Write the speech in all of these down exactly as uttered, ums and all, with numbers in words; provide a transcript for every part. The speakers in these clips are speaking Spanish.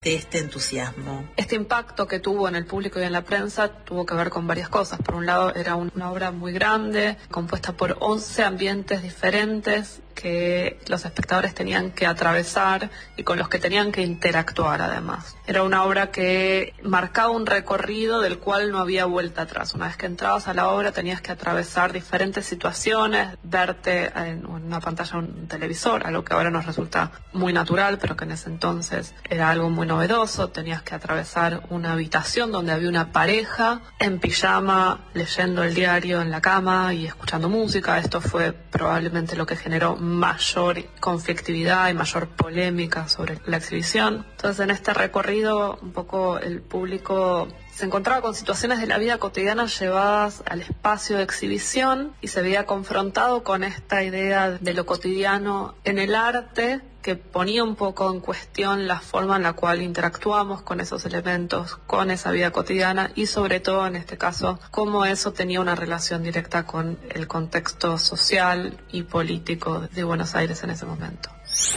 de este entusiasmo. Este impacto que tuvo en el público y en la prensa tuvo que ver con varias cosas. Por un lado, era una obra muy grande, compuesta por once ambientes diferentes que los espectadores tenían que atravesar y con los que tenían que interactuar además. Era una obra que marcaba un recorrido del cual no había vuelta atrás. Una vez que entrabas a la obra tenías que atravesar diferentes situaciones, verte en una pantalla, un televisor, algo que ahora nos resulta muy natural, pero que en ese entonces era algo muy novedoso. Tenías que atravesar una habitación donde había una pareja en pijama, leyendo el diario en la cama y escuchando música. Esto fue probablemente lo que generó mayor conflictividad y mayor polémica sobre la exhibición. Entonces, en este recorrido, un poco el público se encontraba con situaciones de la vida cotidiana llevadas al espacio de exhibición y se veía confrontado con esta idea de lo cotidiano en el arte, que ponía un poco en cuestión la forma en la cual interactuamos con esos elementos, con esa vida cotidiana y sobre todo en este caso cómo eso tenía una relación directa con el contexto social y político de Buenos Aires en ese momento.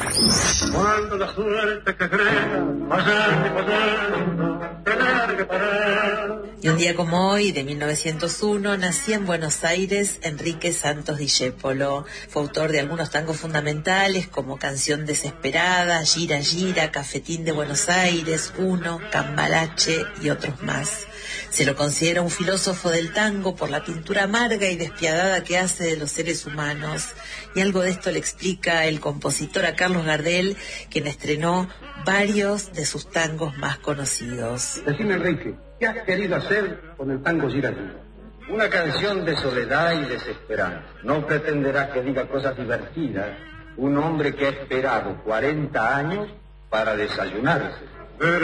Cuando la suerte que crea, pasando, pasando, tener que parar. Y un día como hoy, de mil novecientos uno, nacía en Buenos Aires Enrique Santos Discépolo. Fue autor de algunos tangos fundamentales como Canción Desesperada, Gira Gira, Cafetín de Buenos Aires, Uno, Cambalache y otros más. Se lo considera un filósofo del tango por la pintura amarga y despiadada que hace de los seres humanos. Y algo de esto le explica el compositor a Carlos Gardel, quien estrenó varios de sus tangos más conocidos. Decime, Enrique, ¿qué has querido hacer con el tango Gira Gira? Una canción de soledad y desesperanza. No pretenderás que diga cosas divertidas. Un hombre que ha esperado cuarenta años para desayunarse.